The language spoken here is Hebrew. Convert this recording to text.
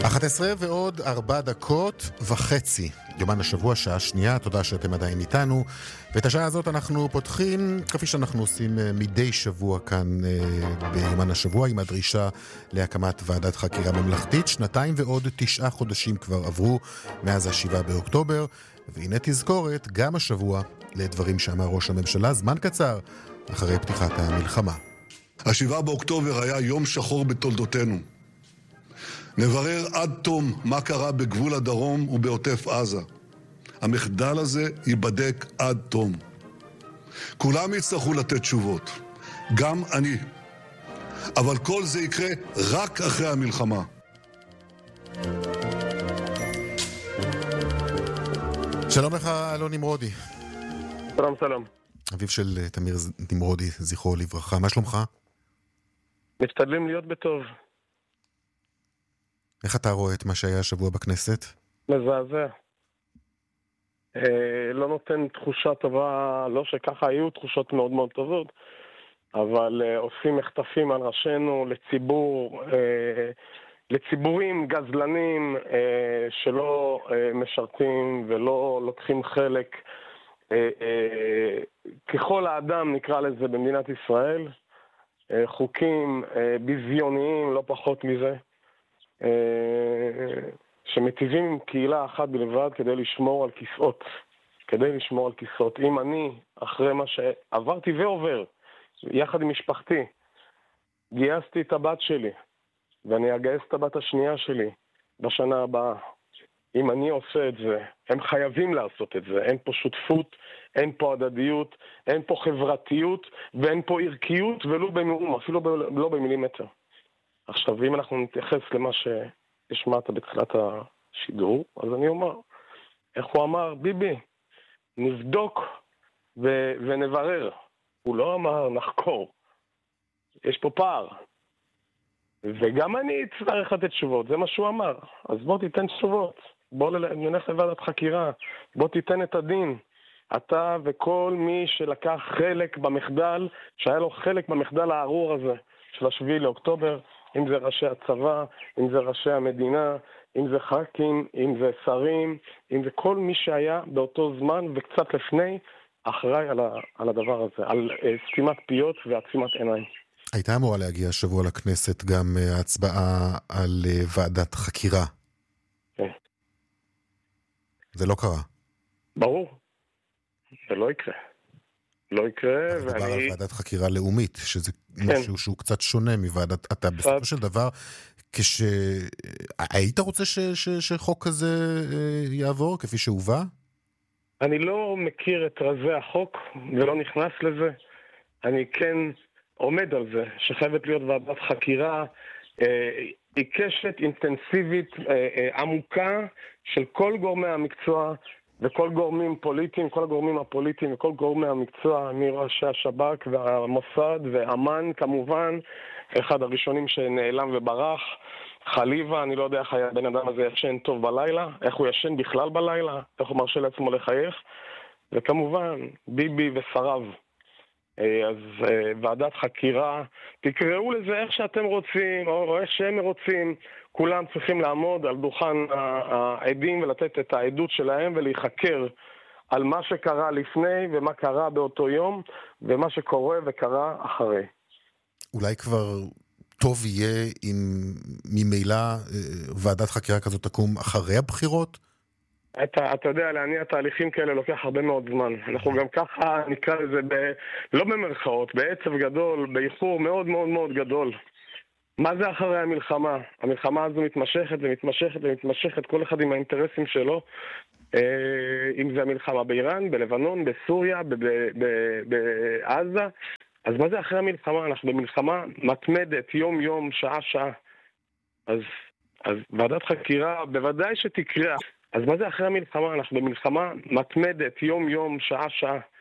11:04, יומן השבוע, שעה שנייה, תודה שאתם עדיין איתנו. ואת השעה הזאת אנחנו פותחים, כפי שאנחנו עושים מדי שבוע כאן ביומן השבוע, עם הדרישה להקמת ועדת חקירה ממלכתית. 2.9 חודשים כבר עברו מאז 7 באוקטובר, והנה תזכורת גם השבוע לדברים שאמר ראש הממשלה זמן קצר אחרי פתיחת המלחמה. 7 באוקטובר היה יום שחור בתולדותינו. נברר עד תום מה קרה בגבול הדרום ובעוטף עזה. המחדל הזה ייבדק עד תום. כולם יצטרכו לתת תשובות, גם אני. אבל כל זה יקרה רק אחרי המלחמה. שלום לך, אלון נמרודי. שלום, שלום. אביו של תמיר נמרודי, זכרו לברכה. מה שלומך? משתדלים להיות בטוב. איך אתה רואה את מה שהיה השבוע בכנסת? מזעזע. לא נותן תחושה טובה, לא שככה היו תחושות מאוד מאוד טובות, אבל עושים מחטפים על ראשינו לציבורים גזלנים שלא משרתים ולא לוקחים חלק ככל האדם, נקרא לזה, במדינת ישראל. חוקים ביזיוניים, לא פחות מזה, שמטיבים עם קהילה אחת בלבד כדי לשמור על כיסאות. אם אני, אחרי מה שעברתי ועובר, יחד עם משפחתי, גייסתי את הבת שלי, ואני אגייס את הבת השנייה שלי בשנה הבאה, אם אני עושה את זה, הם חייבים לעשות את זה. אין פה שותפות, אין פה הדדיות, אין פה חברתיות, ואין פה ערכיות, ולא במאום, אפילו לא במילימטר. עכשיו, אם אנחנו נתייחס למה שהשמעת בתחילת השידור, אז אני אומר, איך הוא אמר? ביבי, נבדוק ונברר. הוא לא אמר נחקור. יש פה פער. וגם אני אצטרך לתת תשובות, זה מה שהוא אמר. אז בוא תיתן תשובות. בוא נלך לוועדת חקירה. בוא תיתן את הדין. אתה וכל מי שלקח חלק במחדל, שהיה לו חלק במחדל הארור הזה של 7 לאוקטובר, אם זה ראשי הצבא, אם זה ראשי המדינה, אם זה ח"כים, אם זה שרים, אם זה כל מי שהיה באותו זמן וקצת לפני, אחראי על הדבר הזה, על סתימת פיות ועצימת עיניים. הייתה אמורה להגיע השבוע לכנסת גם הצבעה על ועדת חקירה. כן. זה לא קרה. ברור. זה לא יקרה. לא יקרה, מדובר על ועדת חקירה לאומית, שזה משהו שהוא קצת שונה מוועדת... אתה בסופו של דבר, היית רוצה שחוק כזה יעבור, כפי שהובא? אני לא מכיר את רזי החוק, ולא נכנס לזה. אני כן עומד על זה, שחייבת להיות ועדת חקירה עיקשת, אינטנסיבית, עמוקה, של כל גורמי המקצוע, וכל גורמים פוליטיים, כל הגורמים הפוליטיים וכל גורמי המקצוע, מראשי השב"כ והמוסד ואמן כמובן, אחד הראשונים שנעלם וברח, חליבה, אני לא יודע איך הבן אדם הזה ישן טוב בלילה, איך הוא ישן בכלל בלילה, איך הוא מרשה לעצמו לחייך, וכמובן ביבי ושריו. אז ועדת חקירה, תקראו לזה איך שאתם רוצים או איך שהם רוצים, כולם צריכים לעמוד על דוכן העדים ולתת את העדות שלהם ולהיחקר על מה שקרה לפני ומה קרה באותו יום ומה שקורה וקרה אחרי. אולי כבר טוב יהיה אם ממילא ועדת חקירה כזאת תקום אחרי הבחירות? אתה יודע, להניע תהליכים כאלה לוקח הרבה מאוד זמן. אנחנו גם ככה נקרא לזה לא במרכאות, בעצב גדול, באיחור מאוד מאוד מאוד גדול. מה זה אחרי המלחמה? המלחמה הזו מתמשכת ומתמשכת ומתמשכת, כל אחד עם האינטרסים שלו. אם זה המלחמה באיראן, בלבנון, בסוריה, בעזה. אז מה זה אחרי המלחמה? אנחנו במלחמה מתמדת, יום יום, שעה שעה. אז ועדת חקירה בוודאי שתקרה. אז מה זה אחרי המלחמה? אנחנו במלחמה מתמדת, יום יום, שעה שעה.